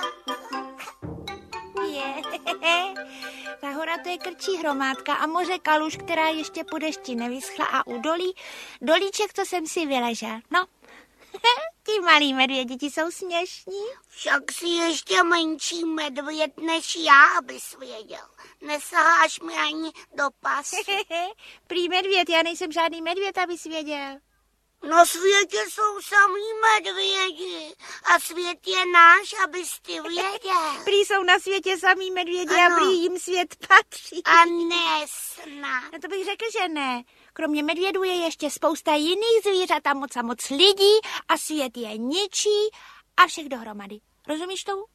Ta hora to je krčí hromádka a moře kaluž, která ještě po dešti nevyschla a u dolíček, co jsem si vyležel. No, ti malí medvědi, ti jsou směšní. Však jsi ještě menší medvěd než já, abys věděl. Nesaháš mi ani do pasu. Prý medvěd, já nejsem žádný medvěd, abys věděl. Na světě jsou samý medvědi a svět je náš, abys ty věděl. Prý jsou na světě samý medvědi ano. A prý jim svět patří. A ne snad. No to bych řekl, že ne. Kromě medvědů je ještě spousta jiných zvířat a moc lidí a svět je ničí a všech dohromady. Rozumíš tomu?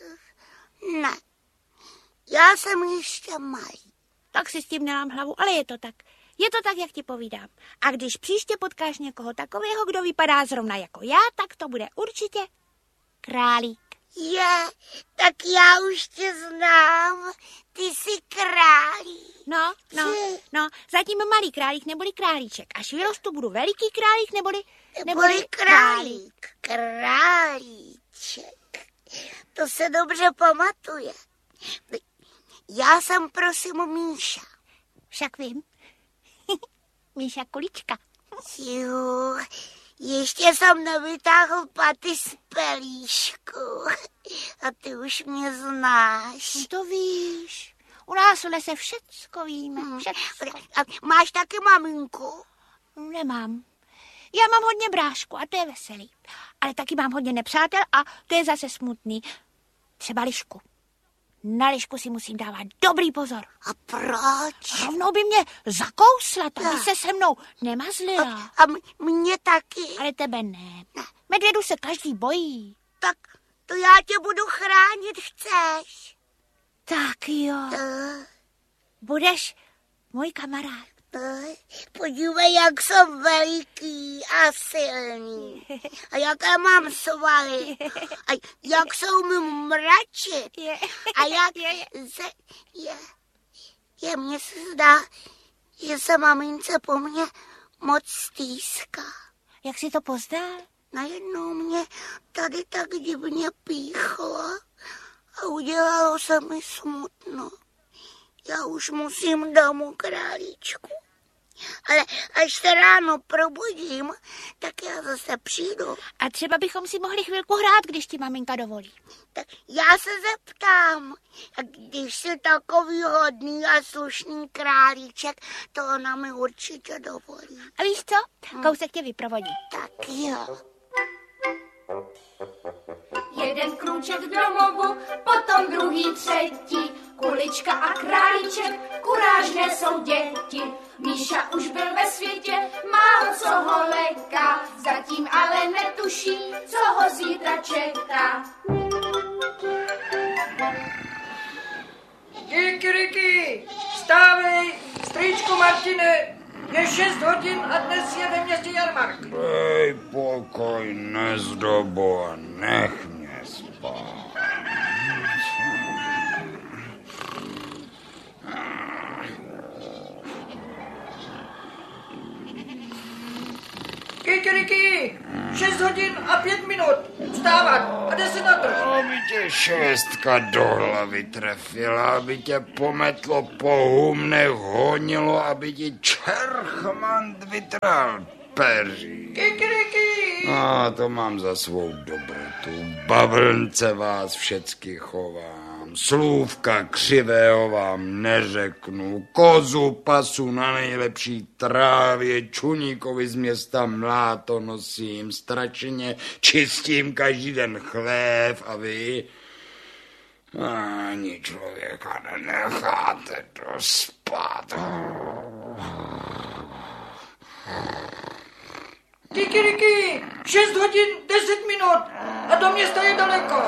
Ne. Já jsem ještě malý. Tak si s tím nelám hlavu, ale je to tak. Je to tak, jak ti povídám. A když příště potkáš někoho takového, kdo vypadá zrovna jako já, tak to bude určitě králík. Tak já už tě znám. Ty jsi králík. No, zatím malý králík neboli králíček. Až vyrostu, budu veliký králík neboli králík. Králíček. To se dobře pamatuje. Já jsem prosím Míša. Však vím. Míša Kulička. Jo, ještě jsem nevytáhl paty z pelíšku. A ty už mě znáš. To víš. U nás v lese všecko víme. Všecko. A máš taky maminku? Nemám. Já mám hodně brášku a to je veselý. Ale taky mám hodně nepřátel a to je zase smutný. Třeba Lišku. Na Lišku si musím dávat dobrý pozor. A proč? Rovnou by mě zakousla, tak by se se mnou nemazlila. A mě taky. Ale tebe ne. Medvědu se každý bojí. Tak to já tě budu chránit, chceš? Tak jo. Budeš můj kamarád. Podívej, jak jsem veliký a silný. A jaké mám svaly. A jak se umím mračit. A jak mně se zdá, že se mamince po mně moc stýská. Jak jsi to poznal? Najednou mě tady tak divně píchlo a udělalo se mi smutno. Já už musím domů, králíčku. Ale až se ráno probudím, tak já zase přijdu. A třeba bychom si mohli chvilku hrát, když ti maminka dovolí. Tak já se zeptám. A když jsi takový hodný a slušný králíček, to ona mi určitě dovolí. A víš co? Kousek tě vyprovodí. Tak jo. Jeden krůček k domovu, potom druhý, třetí. Kulička a králíček, kurážné jsou děti. Míša už byl ve světě, málo co ho leká, zatím ale netuší, co ho zítra čeká. Kikiriki, vstávej, strýčku Martine, je 6 hodin a dnes je ve městě jarmark. Dej pokoj, nezdobo, nech mě spát. Kikiriki, 6 hodin a 5 minut, vstávat a 10 na trh. Aby tě šestka do hlavy trefila, aby tě pometlo po humnech, honilo, aby ti čerchmant vytrhal peří. Kikiriki! A to mám za svou dobrotu. Bavlnce vás všecky chovám. Slůvka křivého vám neřeknu. Kozu pasu na nejlepší trávě. Čuníkovi z města mláto nosím. Stračně čistím každý den chlév. A vy ani člověka nenecháte dospat. Kikiriki, 6 hodin 10 minut a do města je daleko.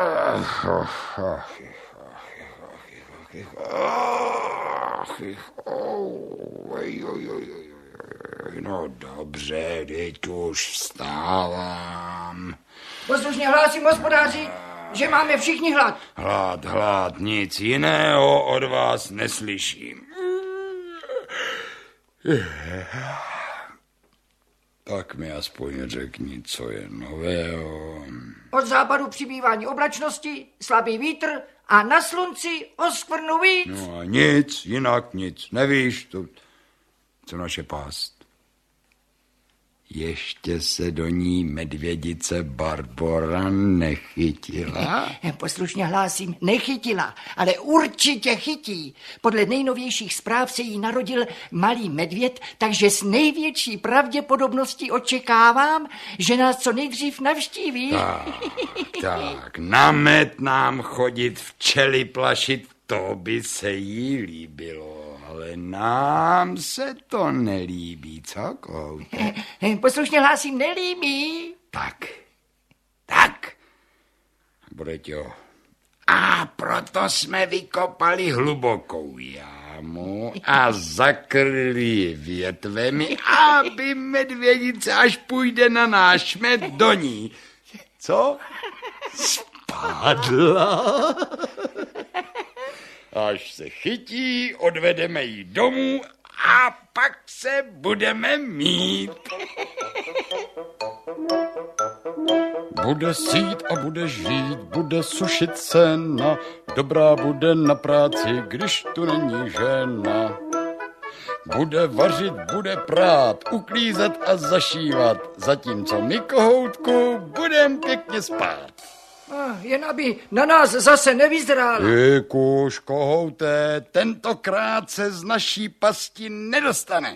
No dobře, teď už vstávám. Poslušně hlásím hospodáři, že máme všichni hlad. Hlad, nic jiného od vás neslyším. Tak mi aspoň řekni, co je nového. Od západu přibývání oblačnosti, slabý vítr a na slunci oskvrnu víc. No a nic, jinak nic. Nevíš, to, co naše pást. Ještě se do ní medvědice Barbora nechytila? Poslušně hlásím, nechytila, ale určitě chytí. Podle nejnovějších zpráv se jí narodil malý medvěd, takže s největší pravděpodobností očekávám, že nás co nejdřív navštíví. Tak, na med nám chodit včely plašit, to by se jí líbilo. Ale nám se to nelíbí, co, Kohoute? Poslušně hlásím, nelíbí. Tak. Bude to. A proto jsme vykopali hlubokou jámu a zakryli ji větvemi, aby medvědice, až půjde na náš med, do ní. Co? Spadla. Až se chytí, odvedeme ji domů a pak se budeme mít. Bude sít a bude žít, bude sušit sena, dobrá bude na práci, když tu není žena. Bude vařit, bude prát, uklízet a zašívat, zatímco my, Kohoutku, budem pěkně spát. Jen aby na nás zase nevyzrála. Kuš, Kohouté, tentokrát se z naší pasti nedostane.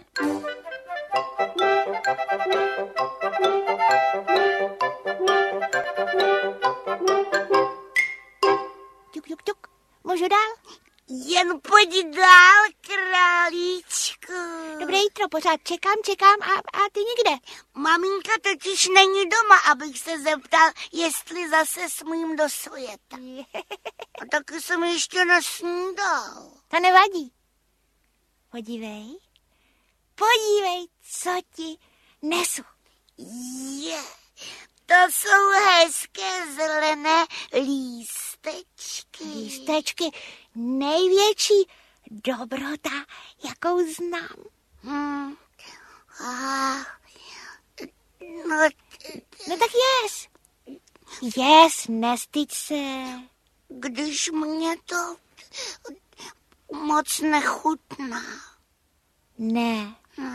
Tuk. Můžu dál? Jen pojď dál, králíčku. Dobré jítro, pořád čekám a ty nikde. Maminka totiž není doma, abych se zeptal, jestli zase smím do světa. A taky jsem ještě nesnídal. To nevadí. Podívej, co ti nesu. To jsou hezké zelené lístečky. Lístečky, největší dobrota, jakou znám. No tak jes, nestyď se. Když mě to moc nechutná. Ne.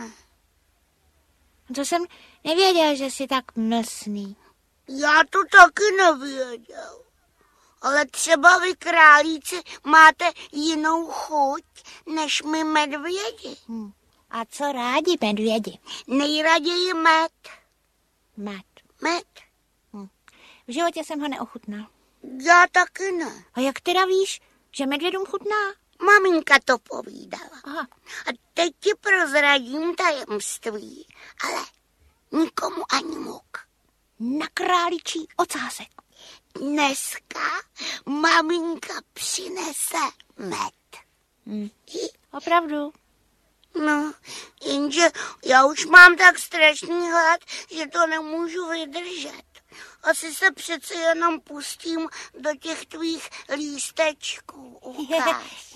To jsem nevěděl, že jsi tak mlsný. Já to taky nevěděl. Ale třeba vy, králíci, máte jinou chuť než my medvědi. A co rádi medvědi? Nejraději med. Med. V životě jsem ho neochutnal. Já taky ne. A jak teda víš, že medvědům chutná? Maminka to povídala. Aha. A teď ti prozradím tajemství, ale nikomu ani muk. Na králičí ocásek. Dneska maminka přinese med. Opravdu? No, jenže já už mám tak strašný hlad, že to nemůžu vydržet. Asi se přece jenom pustím do těch tvých lístečků. Ukáž.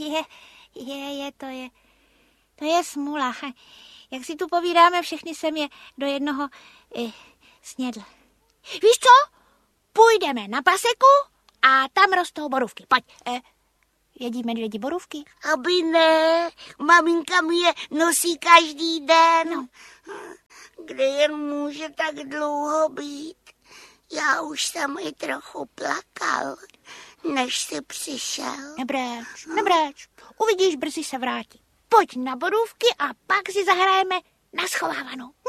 To je smůla. Jak si tu povídáme, všechny jsem je do jednoho snědl. Víš co? Půjdeme na paseku a tam rostou borůvky. Pojď. Jedí medvědi borůvky? Aby ne, maminka mi je nosí každý den. No. Kde jen může tak dlouho být. Já už jsem i trochu plakal, než jsi přišel. Nebráč. Uvidíš, brzy se vrátí. Pojď na borůvky a pak si zahrajeme na schovávanou.